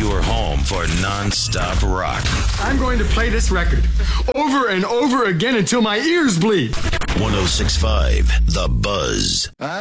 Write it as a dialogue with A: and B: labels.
A: Your home for non-stop rock.
B: I'm going to play this record over and over again until my ears bleed.
A: 106.5 The Buzz.